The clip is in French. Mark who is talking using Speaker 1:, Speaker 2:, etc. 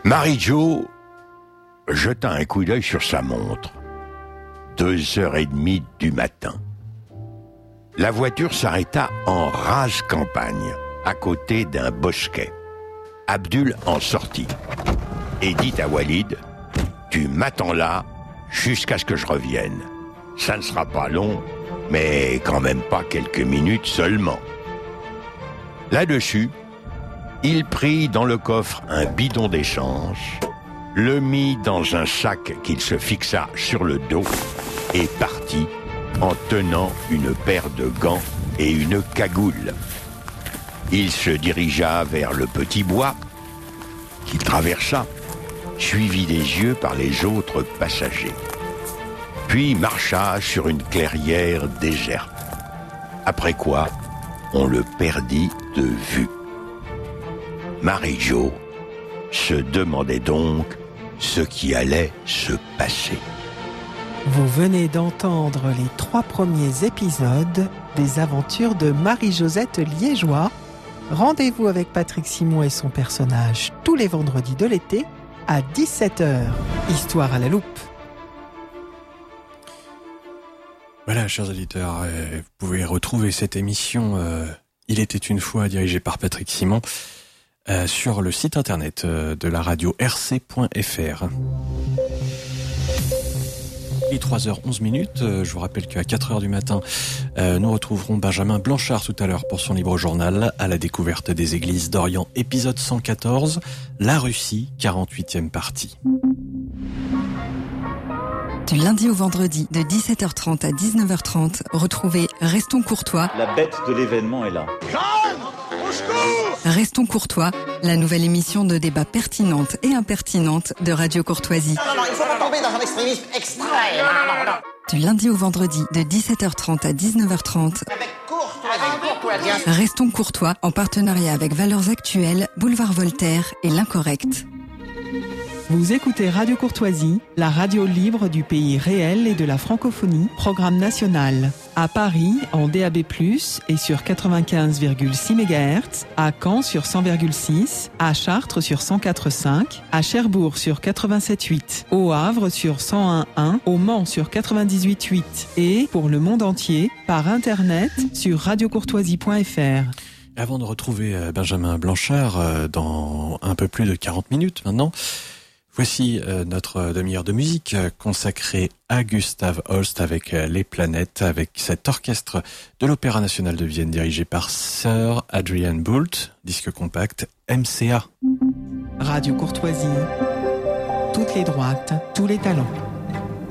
Speaker 1: Marie-Jo jeta un coup d'œil sur sa montre. 2h30 du matin. La voiture s'arrêta en rase campagne, à côté d'un bosquet. Abdul en sortit et dit à Walid : « Tu m'attends là jusqu'à ce que je revienne. Ça ne sera pas long, mais quand même pas quelques minutes seulement. » Là-dessus, il prit dans le coffre un bidon d'essence, le mit dans un sac qu'il se fixa sur le dos et partit en tenant une paire de gants et une cagoule. Il se dirigea vers le petit bois qu'il traversa, suivi des yeux par les autres passagers, puis marcha sur une clairière déserte, après quoi on le perdit de vue. Marie-Jo se demandait donc ce qui allait se passer.
Speaker 2: Vous venez d'entendre les 3 premiers épisodes des aventures de Marie-Josette Liégeois. Rendez-vous avec Patrick Simon et son personnage tous les vendredis de l'été à 17h. Histoire à la loupe.
Speaker 3: Voilà, chers auditeurs, vous pouvez retrouver cette émission Il était une fois, dirigée par Patrick Simon, sur le site internet de la radio rc.fr. Il est 3h11. Je vous rappelle qu'à 4h du matin, nous retrouverons Benjamin Blanchard tout à l'heure pour son libre journal à la découverte des églises d'Orient, épisode 114, la Russie, 48e partie.
Speaker 4: Du lundi au vendredi, de 17h30 à 19h30, retrouvez Restons Courtois.
Speaker 5: La bête de l'événement est là.
Speaker 4: Restons Courtois, la nouvelle émission de débat pertinente et impertinente de Radio Courtoisie.
Speaker 6: Non, il faut pas tomber dans un extrémisme extrême. Non.
Speaker 4: Du lundi au vendredi, de 17h30 à 19h30.
Speaker 6: Avec courtoisie.
Speaker 4: Restons Courtois, en partenariat avec Valeurs Actuelles, Boulevard Voltaire et L'Incorrect.
Speaker 2: Vous écoutez Radio Courtoisie, la radio libre du pays réel et de la francophonie, programme national. À Paris, en DAB+, et sur 95,6 MHz, à Caen sur 100,6, à Chartres sur 104,5, à Cherbourg sur 87,8, au Havre sur 101,1, au Mans sur 98,8 et, pour le monde entier, par Internet sur radiocourtoisie.fr.
Speaker 3: Avant de retrouver Benjamin Blanchard dans un peu plus de 40 minutes maintenant, voici notre demi-heure de musique consacrée à Gustav Holst avec Les Planètes, avec cet orchestre de l'Opéra National de Vienne dirigé par Sir Adrian Boult, disque compact MCA.
Speaker 2: Radio Courtoisie, toutes les droites, tous les talents.